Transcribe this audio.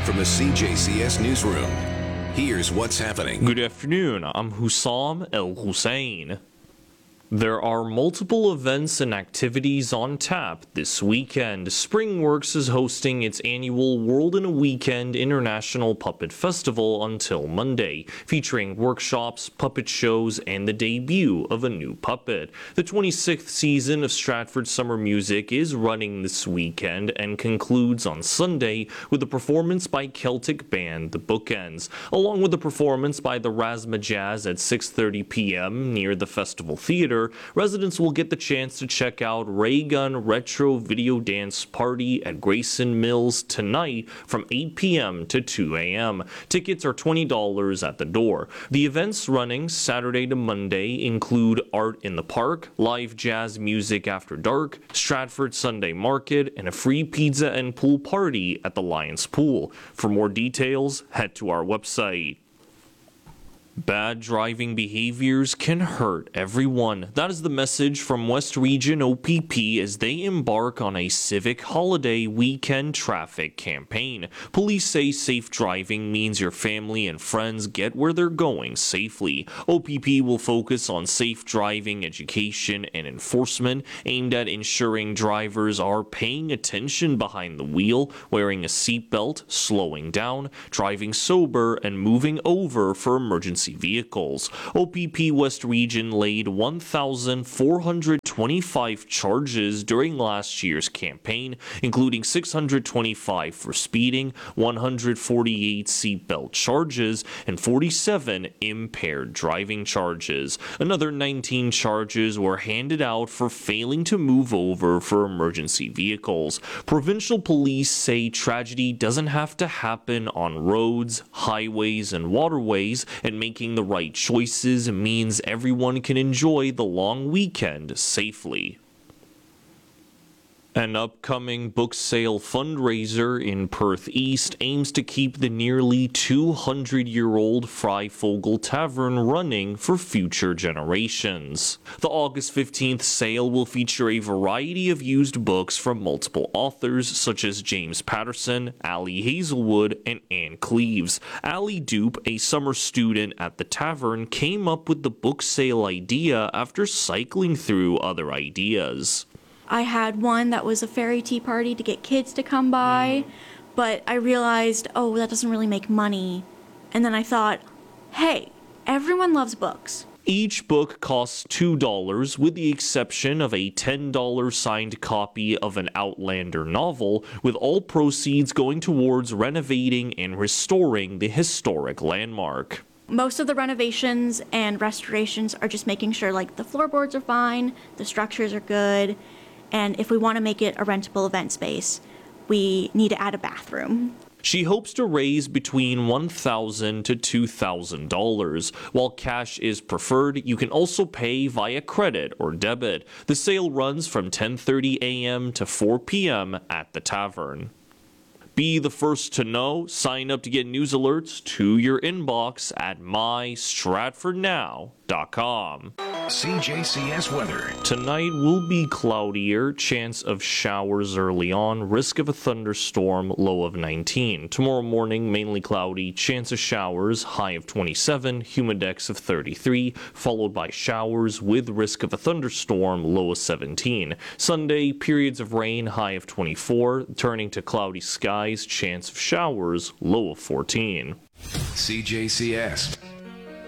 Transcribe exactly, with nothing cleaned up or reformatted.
from the C J C S newsroom. Here's what's happening. Good afternoon. I'm Hussam El Hussein. There are multiple events and activities on tap this weekend. SpringWorks is hosting its annual World in a Weekend International Puppet Festival until Monday, featuring workshops, puppet shows, and the debut of a new puppet. The twenty-sixth season of Stratford Summer Music is running this weekend and concludes on Sunday with a performance by Celtic band The Bookends, along with a performance by the Razzmatazz at six thirty p m near the Festival Theater. Residents will get the chance to check out Raygun Retro Video Dance Party at Grayson Mills tonight from eight p m to two a m Tickets are twenty dollars at the door. The events running Saturday to Monday include Art in the Park, live jazz music after dark, Stratford Sunday Market, and a free pizza and pool party at the Lions Pool. For more details, head to our website. Bad driving behaviors can hurt everyone. That is the message from West Region O P P as they embark on a civic holiday weekend traffic campaign. Police say safe driving means your family and friends get where they're going safely. O P P will focus on safe driving education and enforcement aimed at ensuring drivers are paying attention behind the wheel, wearing a seatbelt, slowing down, driving sober, and moving over for emergency vehicles. O P P West Region laid one thousand four hundred twenty-five charges during last year's campaign, including six hundred twenty-five for speeding, one hundred forty-eight seatbelt charges, and forty-seven impaired driving charges. Another nineteen charges were handed out for failing to move over for emergency vehicles. Provincial police say tragedy doesn't have to happen on roads, highways, and waterways, and making the right choices means everyone can enjoy the long weekend safely. An upcoming book sale fundraiser in Perth East aims to keep the nearly two hundred year old Freivogel Tavern running for future generations. The August fifteenth sale will feature a variety of used books from multiple authors such as James Patterson, Ali Hazelwood, and Anne Cleves. Ali Dupe, a summer student at the tavern, came up with the book sale idea after cycling through other ideas. I had one that was a fairy tea party to get kids to come by, but I realized, oh, that doesn't really make money. And then I thought, hey, everyone loves books. Each book costs two dollars, with the exception of a ten dollar signed copy of an Outlander novel, with all proceeds going towards renovating and restoring the historic landmark. Most of the renovations and restorations are just making sure like the floorboards are fine, the structures are good, and if we want to make it a rentable event space, we need to add a bathroom. She hopes to raise between one thousand dollars to two thousand dollars. While cash is preferred, you can also pay via credit or debit. The sale runs from ten thirty a m to four p m at the tavern. Be the first to know. Sign up to get news alerts to your inbox at my stratford now dot com. C J C S weather. Tonight will be cloudier, chance of showers early on, risk of a thunderstorm, low of nineteen. Tomorrow morning, mainly cloudy, chance of showers, high of twenty-seven, humidex of thirty-three, followed by showers with risk of a thunderstorm, low of seventeen. Sunday, periods of rain, high of twenty-four, turning to cloudy skies, chance of showers, low of fourteen. C J C S.